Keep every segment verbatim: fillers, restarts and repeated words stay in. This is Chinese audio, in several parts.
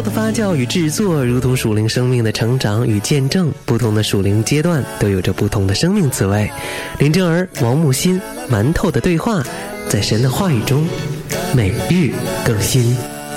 的发酵与制作如同属灵生命的成长与见证，不同的属灵阶段都有着不同的生命滋味。林正儿、王木心，馒头的对话，在神的话语中每日更新。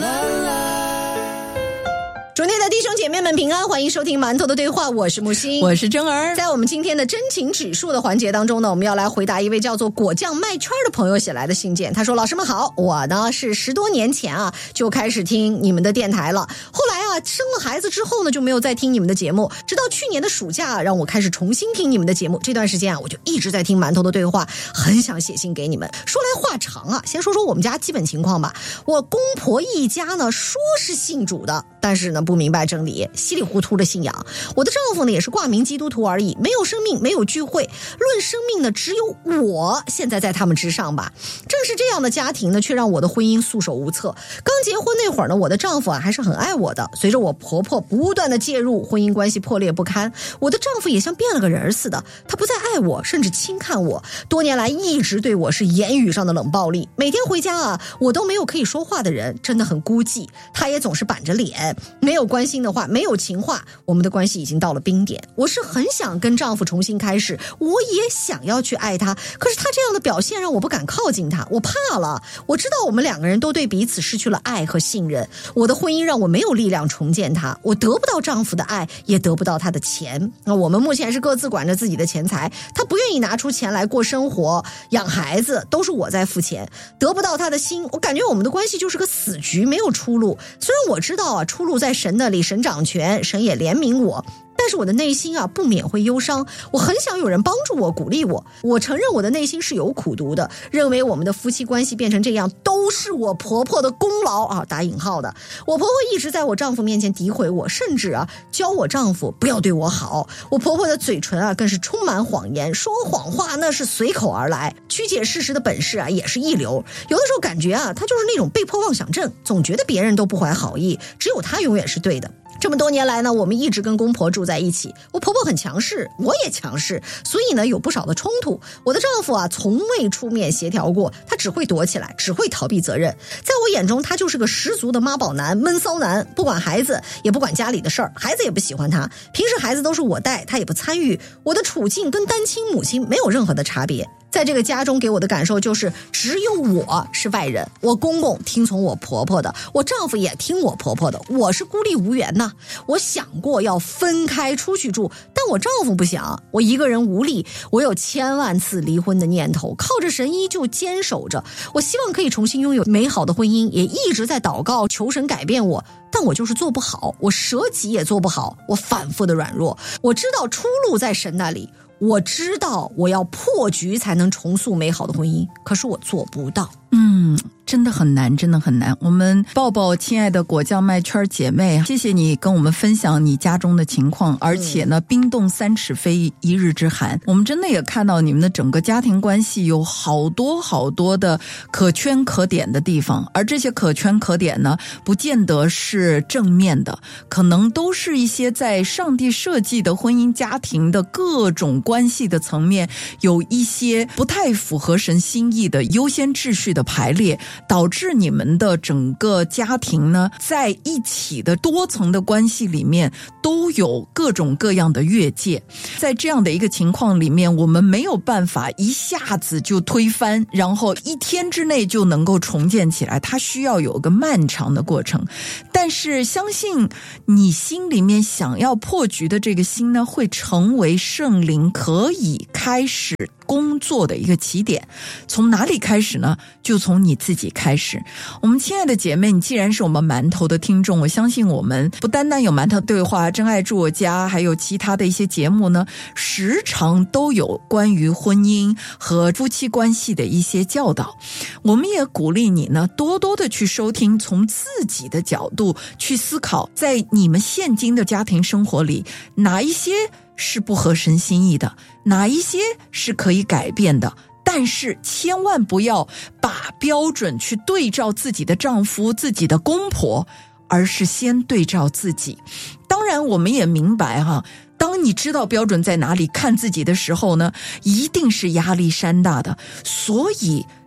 主内的弟兄姐妹们平安，欢迎收听馒头的对话，我是木星， 我是真儿。 在我们今天的真情指数的环节当中呢，我们要来回答一位叫做果酱麦圈的朋友写来的信件。他说：老师们好，我呢是十多年前啊就开始听你们的电台了，后来啊生了孩子之后呢就没有再听你们的节目，直到去年的暑假让我开始重新听你们的节目，这段时间啊我就一直在听馒头的对话，很想写信给你们。说来话长啊，先说说我们家基本情况吧。我公婆一家呢说是信主的，但是呢不明白真理，稀里糊涂的信仰。我的丈夫呢也是挂名基督徒而已，没有生命，没有聚会，论生命呢只有我现在在他们之上吧。正是这样的家庭呢却让我的婚姻束手无策。刚结婚那会儿呢，我的丈夫啊还是很爱我的，随着我婆婆不断的介入，婚姻关系破裂不堪。我的丈夫也像变了个人似的，他不再爱我，甚至轻看我，多年来一直对我是言语上的冷暴力。每天回家啊我都没有可以说话的人，真的很孤寂。他也总是板着脸，没有关心的话，没有情话，我们的关系已经到了冰点。我是很想跟丈夫重新开始，我也想要去爱他，可是他这样的表现让我不敢靠近他，我怕了。我知道我们两个人都对彼此失去了爱和信任，我的婚姻让我没有力量重建他，我得不到丈夫的爱，也得不到他的钱。那我们目前是各自管着自己的钱财，他不愿意拿出钱来过生活养孩子，都是我在付钱，得不到他的心，我感觉我们的关系就是个死局，没有出路。虽然我知道啊，出路在神那里，神掌权，神也怜悯我，但是我的内心啊不免会忧伤，我很想有人帮助我，鼓励我。我承认我的内心是有苦毒的，认为我们的夫妻关系变成这样都是我婆婆的功劳啊，打引号的。我婆婆一直在我丈夫面前诋毁我，甚至啊教我丈夫不要对我好。我婆婆的嘴唇啊更是充满谎言，说谎话那是随口而来，曲解事实的本事啊也是一流。有的时候感觉啊她就是那种被迫妄想症，总觉得别人都不怀好意，只有她永远是对的。这么多年来呢，我们一直跟公婆住在一起，我婆婆很强势，我也强势，所以呢有不少的冲突。我的丈夫啊从未出面协调过，他只会躲起来，只会逃避责任。在我眼中他就是个十足的妈宝男、闷骚男，不管孩子也不管家里的事儿，孩子也不喜欢他，平时孩子都是我带，他也不参与。我的处境跟单亲母亲没有任何的差别。在这个家中给我的感受就是只有我是外人，我公公听从我婆婆的，我丈夫也听我婆婆的，我是孤立无援呐。我想过要分开出去住，但我丈夫不想，我一个人无力，我有千万次离婚的念头，靠着神依旧坚守着。我希望可以重新拥有美好的婚姻，也一直在祷告求神改变我，但我就是做不好，我舍己也做不好，我反复的软弱。我知道出路在神那里，我知道我要破局才能重塑美好的婚姻，可是我做不到。 嗯，真的很难，真的很难。我们抱抱亲爱的果酱麦圈姐妹，谢谢你跟我们分享你家中的情况，而且呢，冰冻三尺非一日之寒。我们真的也看到你们的整个家庭关系有好多好多的可圈可点的地方，而这些可圈可点呢，不见得是正面的，可能都是一些在上帝设计的婚姻家庭的各种关系的层面，有一些不太符合神心意的优先秩序的排列，导致你们的整个家庭呢，在一起的多层的关系里面都有各种各样的越界。在这样的一个情况里面，我们没有办法一下子就推翻，然后一天之内就能够重建起来，它需要有个漫长的过程。但是相信你心里面想要破局的这个心呢，会成为圣灵可以开始工作的一个起点。从哪里开始呢？就从你自己开始。我们亲爱的姐妹，你既然是我们馒头的听众，我相信我们不单单有馒头对话、真爱住我家，还有其他的一些节目呢，时常都有关于婚姻和夫妻关系的一些教导。我们也鼓励你呢，多多的去收听，从自己的角度去思考，在你们现今的家庭生活里，哪一些是不合神心意的，哪一些是可以改变的。但是千万不要把标准去对照自己的丈夫、自己的公婆，而是先对照自己。当然我们也明白哈，当你知道标准在哪里看自己的时候呢，一定是压力山大的。所以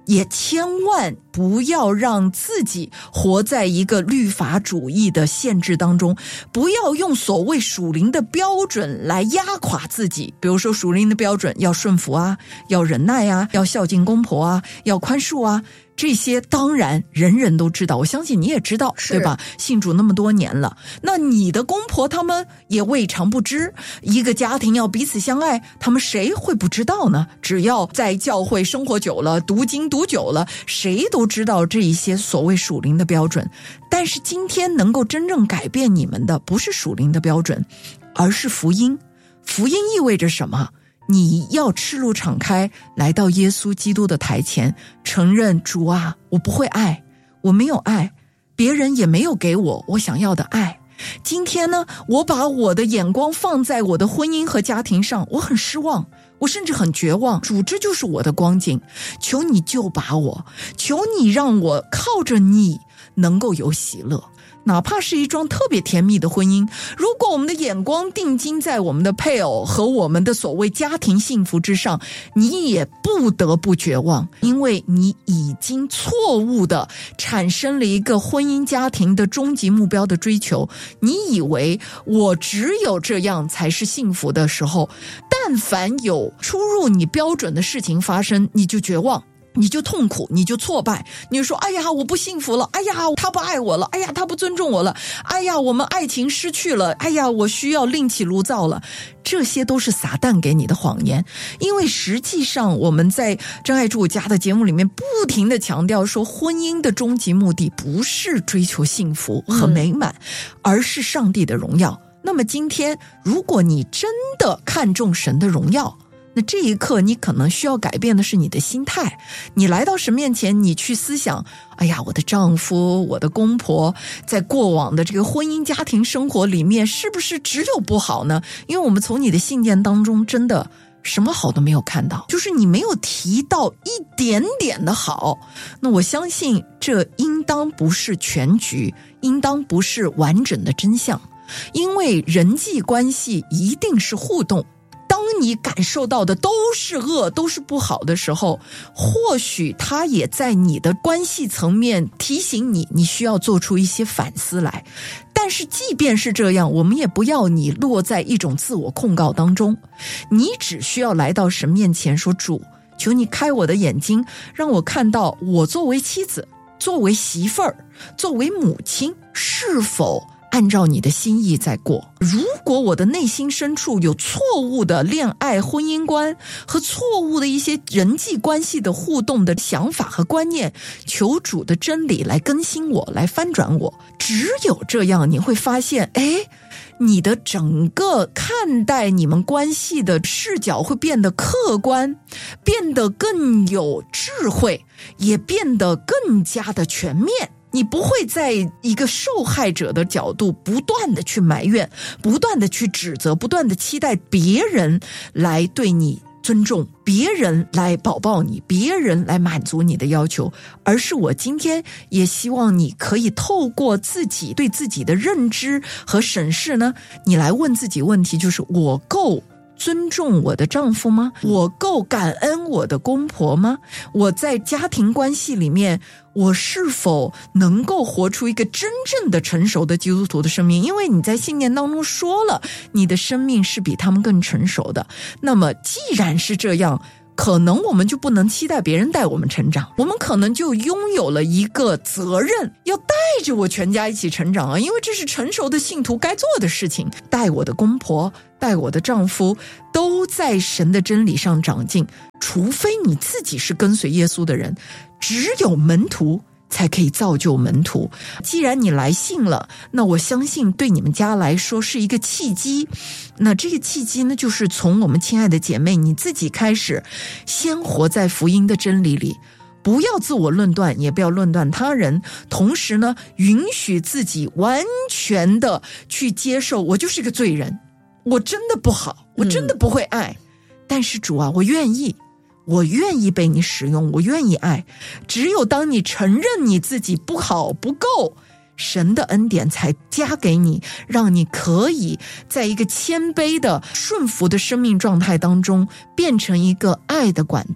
也千万不要让自己活在一个律法主义的限制当中，不要用所谓属灵的标准来压垮自己。比如说属灵的标准要顺服啊，要忍耐啊，要孝敬公婆啊，要宽恕啊，这些当然人人都知道，我相信你也知道，对吧？信主那么多年了，那你的公婆他们也未尝不知，一个家庭要彼此相爱，他们谁会不知道呢？只要在教会生活久了，读经读久了，谁都知道这一些所谓属灵的标准。但是今天能够真正改变你们的不是属灵的标准，而是福音。福音意味着什么？你要赤露敞开来到耶稣基督的台前，承认主啊，我不会爱，我没有爱，别人也没有给我我想要的爱。今天呢，我把我的眼光放在我的婚姻和家庭上，我很失望，我甚至很绝望。主，这就是我的光景，求你救拔我，求你让我靠着你能够有喜乐。哪怕是一桩特别甜蜜的婚姻，如果我们的眼光定睛在我们的配偶和我们的所谓家庭幸福之上，你也不得不绝望，因为你已经错误的产生了一个婚姻家庭的终极目标的追求。你以为我只有这样才是幸福的时候，但凡有出入你标准的事情发生，你就绝望，你就痛苦，你就挫败，你就说哎呀我不幸福了，哎呀他不爱我了，哎呀他不尊重我了，哎呀我们爱情失去了，哎呀我需要另起炉灶了。这些都是撒旦给你的谎言。因为实际上我们在真爱住家的节目里面不停地强调说，婚姻的终极目的不是追求幸福和美满、嗯、而是上帝的荣耀。那么今天如果你真的看重神的荣耀，那这一刻你可能需要改变的是你的心态。你来到神面前，你去思想，哎呀我的丈夫我的公婆在过往的这个婚姻家庭生活里面是不是只有不好呢？因为我们从你的信件当中真的什么好都没有看到，就是你没有提到一点点的好。那我相信这应当不是全局，应当不是完整的真相，因为人际关系一定是互动。当你感受到的都是恶，都是不好的时候，或许他也在你的关系层面提醒你，你需要做出一些反思来。但是即便是这样，我们也不要你落在一种自我控告当中，你只需要来到神面前说，主，求你开我的眼睛，让我看到我作为妻子，作为媳妇儿，作为母亲，是否按照你的心意在过。如果我的内心深处有错误的恋爱婚姻观和错误的一些人际关系的互动的想法和观念，求主的真理来更新我，来翻转我。只有这样，你会发现，哎，你的整个看待你们关系的视角会变得客观，变得更有智慧，也变得更加的全面。你不会在一个受害者的角度不断的去埋怨，不断的去指责，不断的期待别人来对你尊重，别人来保抱你，别人来满足你的要求。而是我今天也希望你可以透过自己对自己的认知和审视呢，你来问自己问题，就是我够尊重我的丈夫吗？我够感恩我的公婆吗？我在家庭关系里面，我是否能够活出一个真正的成熟的基督徒的生命？因为你在信念当中说了，你的生命是比他们更成熟的。那么既然是这样，可能我们就不能期待别人带我们成长，我们可能就拥有了一个责任，要带着我全家一起成长啊！因为这是成熟的信徒该做的事情，带我的公婆，带我的丈夫，都在神的真理上长进。除非你自己是跟随耶稣的人，只有门徒才可以造就门徒。既然你来信了，那我相信对你们家来说是一个契机。那这个契机呢，就是从我们亲爱的姐妹你自己开始，先活在福音的真理里，不要自我论断，也不要论断他人，同时呢，允许自己完全的去接受，我就是个罪人，我真的不好，我真的不会爱、嗯、但是主啊，我愿意我愿意被你使用，我愿意爱。只有当你承认你自己不好不够，神的恩典才加给你，让你可以在一个谦卑的顺服的生命状态当中变成一个爱的管道。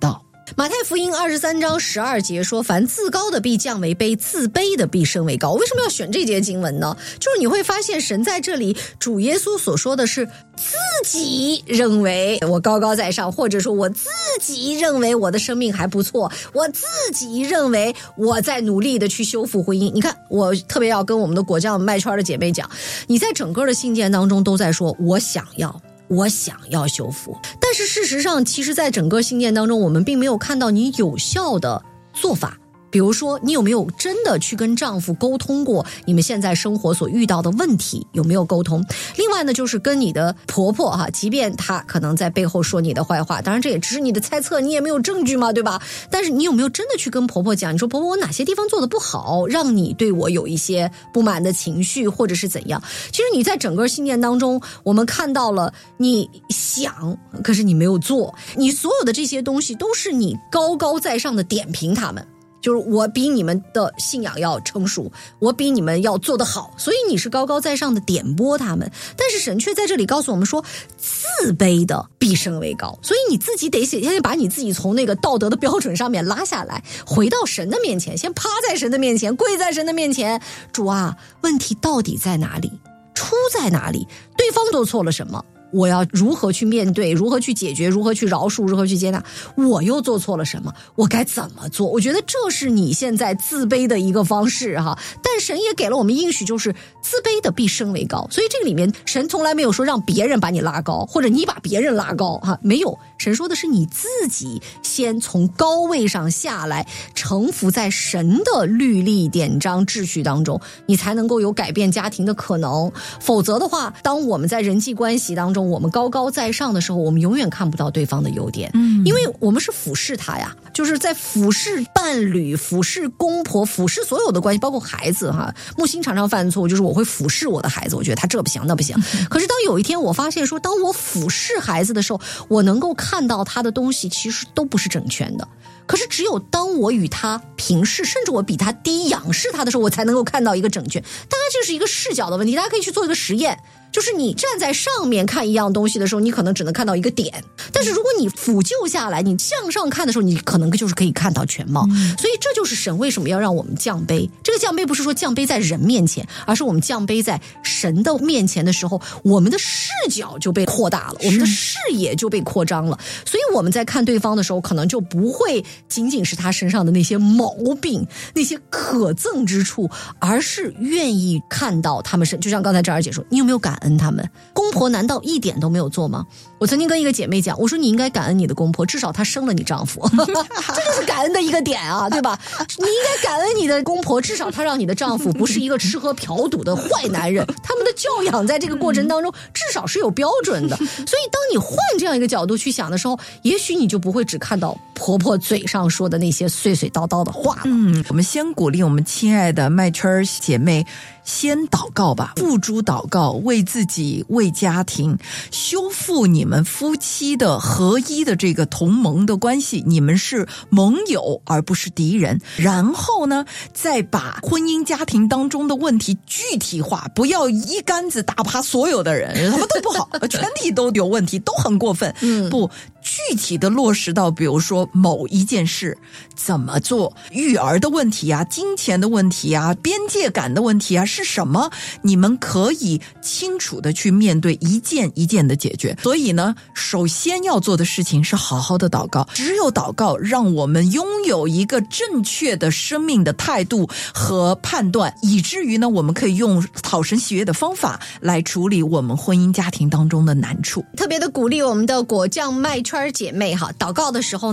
马太福音二十三章十二节说，凡自高的必降为卑，自卑的必升为高。为什么要选这节经文呢？就是你会发现神在这里，主耶稣所说的是自己认为我高高在上，或者说我自己认为我的生命还不错，我自己认为我在努力的去修复婚姻。你看，我特别要跟我们的果酱麦圈的姐妹讲，你在整个的信件当中都在说我想要我想要修复，但是事实上其实在整个信件当中我们并没有看到你有效的做法。比如说，你有没有真的去跟丈夫沟通过你们现在生活所遇到的问题？有没有沟通？另外呢，就是跟你的婆婆哈，即便她可能在背后说你的坏话，当然这也只是你的猜测，你也没有证据嘛，对吧？但是你有没有真的去跟婆婆讲？你说婆婆，我哪些地方做的不好，让你对我有一些不满的情绪，或者是怎样？其实你在整个信件当中，我们看到了你想，可是你没有做，你所有的这些东西都是你高高在上的点评他们。就是我比你们的信仰要成熟，我比你们要做得好，所以你是高高在上的点拨他们。但是神却在这里告诉我们说，自卑的必升为高，所以你自己得先把你自己从那个道德的标准上面拉下来，回到神的面前，先趴在神的面前，跪在神的面前，主啊，问题到底在哪里？出在哪里？对方做错了什么？我要如何去面对，如何去解决，如何去饶恕，如何去接纳？我又做错了什么？我该怎么做？我觉得这是你现在自卑的一个方式哈。但神也给了我们应许，就是自卑的必升为高。所以这个里面，神从来没有说让别人把你拉高，或者你把别人拉高哈，没有。神说的是你自己先从高位上下来，臣服在神的律例典章秩序当中，你才能够有改变家庭的可能。否则的话，当我们在人际关系当中我们高高在上的时候，我们永远看不到对方的优点，嗯，因为我们是俯视他呀，就是在俯视伴侣、俯视公婆、俯视所有的关系，包括孩子哈。木星常常犯错误，就是我会俯视我的孩子，我觉得他这不行那不行。可是当有一天我发现说，当我俯视孩子的时候，我能够看到他的东西其实都不是整全的。可是只有当我与他平视，甚至我比他低仰视他的时候，我才能够看到一个整全。大概这是一个视角的问题，大家可以去做一个实验，就是你站在上面看一样东西的时候，你可能只能看到一个点，但是如果你俯就下来，你向上看的时候，你可能就是可以看到全貌。嗯，所以这就是神为什么要让我们降卑。这个降卑不是说降卑在人面前，而是我们降卑在神的面前的时候，我们的视角就被扩大了，我们的视野就被扩张了。所以我们在看对方的时候，可能就不会仅仅是他身上的那些毛病，那些可憎之处，而是愿意看到他们是，就像刚才张二姐说，你有没有感恩他们？公婆难道一点都没有做吗？我曾经跟一个姐妹讲，我说你应该感恩你的公婆，至少她生了你丈夫这就是感恩的一个点啊，对吧？你应该感恩你的公婆，至少她让你的丈夫不是一个吃喝嫖赌的坏男人，他们的教养在这个过程当中至少是有标准的。所以当你换这样一个角度去想的时候，也许你就不会只看到婆婆嘴上说的那些碎碎叨叨的话了。 嗯，我们先鼓励我们亲爱的麦圈姐妹先祷告吧，付诸祷告，为自己为家庭修复你们夫妻的合一的这个同盟的关系，你们是盟友而不是敌人。然后呢，再把婚姻家庭当中的问题具体化，不要一竿子打趴所有的人，他们都不好全体都有问题，都很过分。嗯，不，具体的落实到比如说某一件事怎么做，育儿的问题啊，金钱的问题啊，边界感的问题啊，是什么，你们可以清楚的去面对，一件一件的解决。所以呢，首先要做的事情是好好的祷告，只有祷告让我们拥有一个正确的生命的态度和判断，以至于呢，我们可以用讨神喜悦的方法来处理我们婚姻家庭当中的难处。 特别的鼓励我们的果酱麦圈姐妹哈，祷告的时候